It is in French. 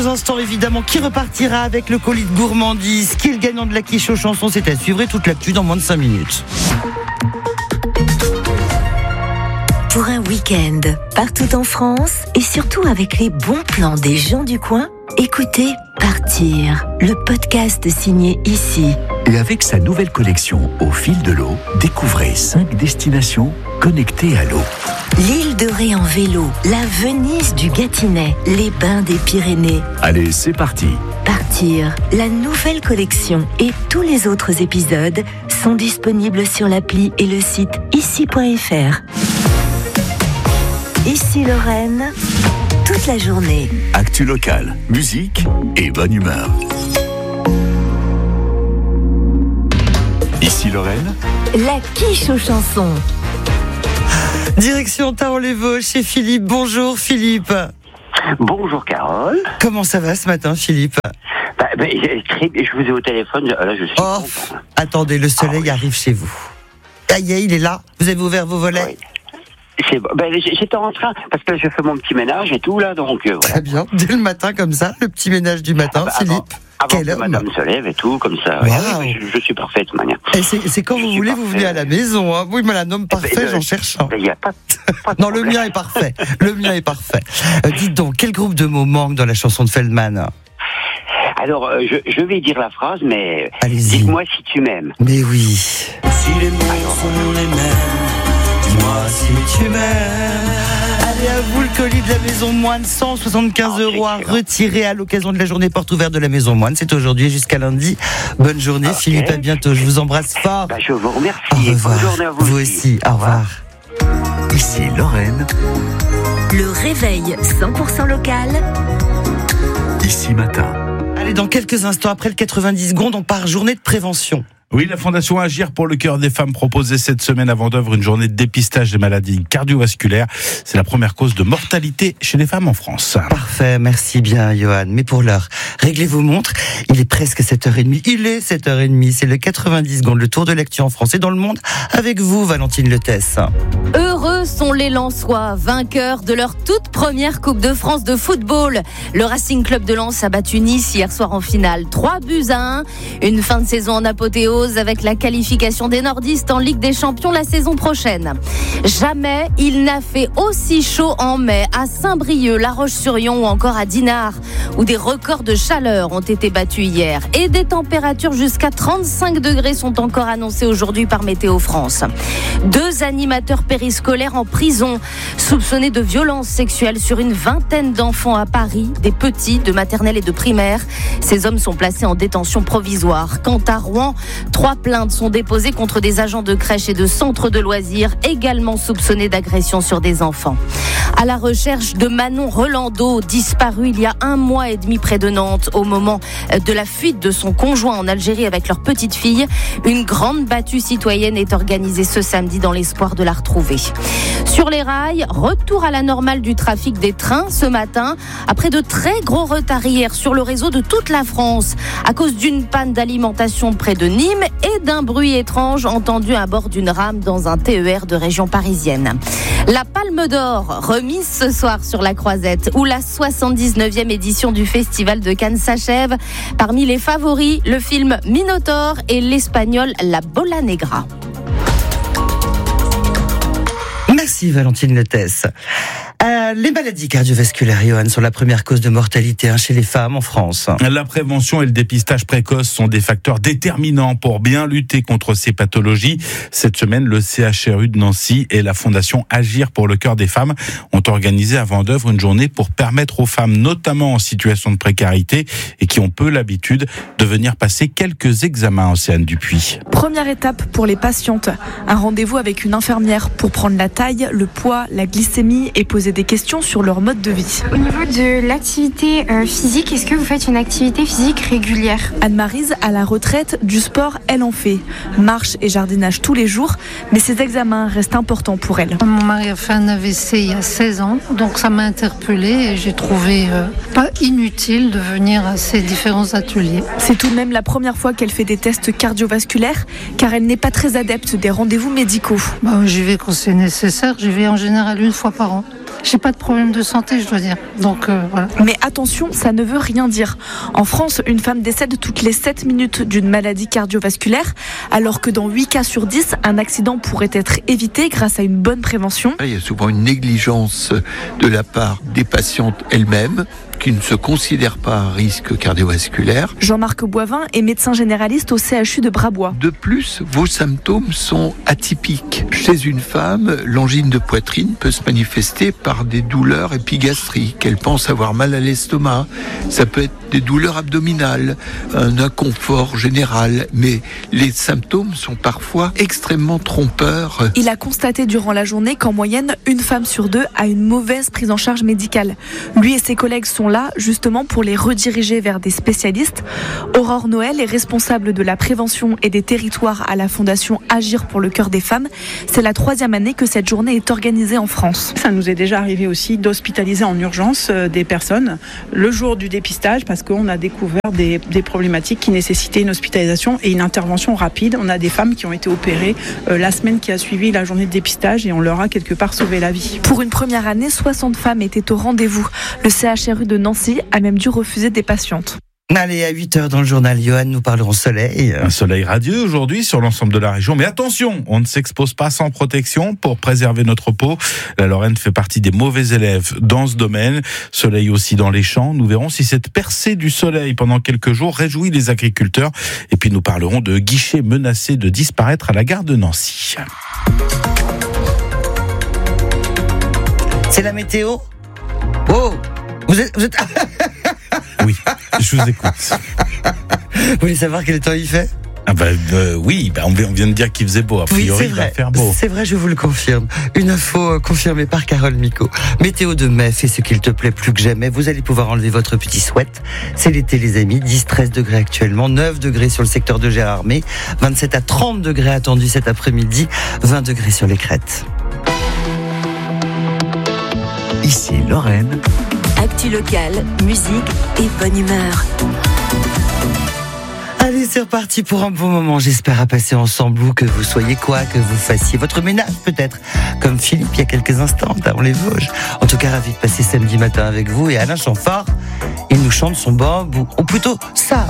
Instant évidemment, qui repartira avec le colis de gourmandise? Qui est le gagnant de la quiche aux chansons? C'est à suivre, et toute l'actu dans moins de 5 minutes. Pour un week-end, partout en France, et surtout avec les bons plans des gens du coin, écoutez Partir, le podcast signé Ici. Et avec sa nouvelle collection Au fil de l'eau, découvrez 5 destinations connectées à l'eau. L'île de Ré en vélo, la Venise du Gâtinais, les bains des Pyrénées. Allez, c'est parti. Partir, la nouvelle collection et tous les autres épisodes sont disponibles sur l'appli et le site ici.fr. Ici Lorraine, toute la journée. Actu locale, musique et bonne humeur. Ici Lorraine, La quiche aux chansons. Direction Thaon-les-Vosges chez Philippe. Bonjour Philippe. Bonjour Carole. Comment ça va ce matin Philippe? Je vous ai au téléphone, là je suis content. Attendez, le soleil arrive chez vous. Ça y est, il est là. Vous avez ouvert vos volets? Oui. C'est bon. J'étais en train, parce que je fais mon petit ménage et tout là, donc voilà. Très bien, dès le matin comme ça, le petit ménage du matin, Philippe. Avant Quel que homme. madame se lève et tout, comme ça. Wow. Je suis parfait de toute manière. Et c'est quand vous voulez, vous venez à la maison. Hein. Oui, mais un homme parfait, j'en cherche un. Il n'y a pas de Non, le mien est parfait. Le mien est parfait. Dites donc, quel groupe de mots manque dans la chanson de Feldman? Alors, je vais dire la phrase, mais Allez-y. Dites-moi si tu m'aimes. Mais oui. Si les mots sont les mêmes, dis-moi si tu m'aimes. Allez, à vous le colis de la Maison Moine, 175 € à retirer à l'occasion de la journée porte ouverte de la Maison Moine. C'est aujourd'hui jusqu'à lundi. Bonne journée Philippe, à bientôt. Je vous embrasse fort. Je vous remercie. Au revoir. Bonne journée à vous. Vous aussi. Au revoir. ici Lorraine, Le réveil 100% local. ici matin. Allez, dans quelques instants, après le 90 secondes, on part journée de prévention. Oui, la Fondation Agir pour le cœur des femmes proposait cette semaine à Vendeuvre une journée de dépistage des maladies cardiovasculaires. C'est la première cause de mortalité chez les femmes en France. Parfait, merci bien Johan. Mais pour l'heure, réglez vos montres. Il est presque 7h30. Il est 7h30. C'est le 90 secondes, le tour de l'actu en France et dans le monde. Avec vous, Valentine Letesse. Heureux sont les Lensois, vainqueurs de leur toute première Coupe de France de football. Le Racing Club de Lens a battu Nice hier soir en finale. 3-1. Une fin de saison en apothéose avec la qualification des nordistes en Ligue des Champions la saison prochaine. Jamais il n'a fait aussi chaud en mai à Saint-Brieuc, La Roche-sur-Yon ou encore à Dinard, où des records de chaleur ont été battus hier. Et des températures jusqu'à 35 degrés sont encore annoncées aujourd'hui par Météo France. 2 animateurs périscolaires en prison, soupçonnés de violences sexuelles sur une vingtaine d'enfants à Paris, des petits de maternelle et de primaire. Ces hommes sont placés en détention provisoire. Quant à Rouen, 3 plaintes sont déposées contre des agents de crèche et de centres de loisirs, également soupçonnés d'agression sur des enfants. À la recherche de Manon Rolando, disparue il y a 1 mois et demi près de Nantes, au moment de la fuite de son conjoint en Algérie avec leur petite fille. Une grande battue citoyenne est organisée ce samedi dans l'espoir de la retrouver. Sur les rails, retour à la normale du trafic des trains ce matin, après de très gros retards hier sur le réseau de toute la France, à cause d'une panne d'alimentation près de Nîmes et d'un bruit étrange entendu à bord d'une rame dans un TER de région parisienne. La Palme d'Or, remise ce soir sur la Croisette, où la 79e édition du Festival de Cannes s'achève. Parmi les favoris, le film Minotaure et l'espagnol La Bola Negra. Merci Valentine Letesse. Les maladies cardiovasculaires, Johan, sont la première cause de mortalité chez les femmes en France. La prévention et le dépistage précoce sont des facteurs déterminants pour bien lutter contre ces pathologies. Cette semaine, le CHRU de Nancy et la Fondation Agir pour le cœur des femmes ont organisé à Vendeuvre une journée pour permettre aux femmes, notamment en situation de précarité et qui ont peu l'habitude, de venir passer quelques examens en Océane Dupuis. Première étape pour les patientes, un rendez-vous avec une infirmière pour prendre la taille, le poids, la glycémie et poser des questions sur leur mode de vie. Au niveau de l'activité physique, est-ce que vous faites une activité physique régulière? Anne-Maryse, à la retraite, du sport, elle en fait. Marche et jardinage tous les jours, mais ces examens restent importants pour elle. Mon mari a fait un AVC il y a 16 ans, donc ça m'a interpellée et j'ai trouvé pas inutile de venir à ces différents ateliers. C'est tout de même la première fois qu'elle fait des tests cardiovasculaires, car elle n'est pas très adepte des rendez-vous médicaux. J'y vais quand c'est nécessaire, j'y vais en général 1 fois par an. j'ai pas de problème de santé, je dois dire. Donc voilà. Mais attention, ça ne veut rien dire. En France, une femme décède toutes les 7 minutes d'une maladie cardiovasculaire, alors que dans 8 cas sur 10, un accident pourrait être évité grâce à une bonne prévention. Il y a souvent une négligence de la part des patientes elles-mêmes qui ne se considèrent pas à risque cardiovasculaire. Jean-Marc Boivin est médecin généraliste au CHU de Brabois. De plus, vos symptômes sont atypiques. Chez une femme, l'angine de poitrine peut se manifester par des douleurs épigastriques. Elle pense avoir mal à l'estomac. Ça peut être des douleurs abdominales, un inconfort général. Mais les symptômes sont parfois extrêmement trompeurs. Il a constaté durant la journée qu'en moyenne, une femme sur 2 a une mauvaise prise en charge médicale. Lui et ses collègues sont là justement pour les rediriger vers des spécialistes. Aurore Noël est responsable de la prévention et des territoires à la Fondation Agir pour le cœur des femmes. C'est la 3e année que cette journée est organisée en France. Ça nous est déjà arrivé aussi d'hospitaliser en urgence des personnes le jour du dépistage parce qu'on a découvert des problématiques qui nécessitaient une hospitalisation et une intervention rapide. On a des femmes qui ont été opérées la semaine qui a suivi la journée de dépistage et on leur a quelque part sauvé la vie. Pour une première année, 60 femmes étaient au rendez-vous. Le CHRU de Nancy a même dû refuser des patientes. Allez, à 8h dans le journal, Johan, nous parlerons soleil. Un soleil radieux aujourd'hui sur l'ensemble de la région. Mais attention, on ne s'expose pas sans protection pour préserver notre peau. La Lorraine fait partie des mauvais élèves dans ce domaine. Soleil aussi dans les champs. Nous verrons si cette percée du soleil pendant quelques jours réjouit les agriculteurs. Et puis nous parlerons de guichets menacés de disparaître à la gare de Nancy. C'est la météo ? Oh ! Vous êtes... Oui, je vous écoute. Vous voulez savoir quel temps il fait ? Oui, on vient de dire qu'il faisait beau. A priori, il va faire beau. C'est vrai, je vous le confirme. Une info confirmée par Carole Micot. Météo de mai, fais ce qu'il te plaît plus que jamais. Vous allez pouvoir enlever votre petit sweat. C'est l'été, les amis. 10-13 degrés actuellement, 9 degrés sur le secteur de Gérardmer, 27 à 30 degrés attendus cet après-midi, 20 degrés sur les crêtes. Ici Lorraine. Actu locale, musique et bonne humeur. Allez, c'est reparti pour un bon moment, j'espère, à passer ensemble, ou que vous soyez que vous fassiez votre ménage peut-être, comme Philippe il y a quelques instants, dans les Vosges. En tout cas, ravi de passer samedi matin avec vous, et Alain Chamfort, il nous chante son bob, ou plutôt ça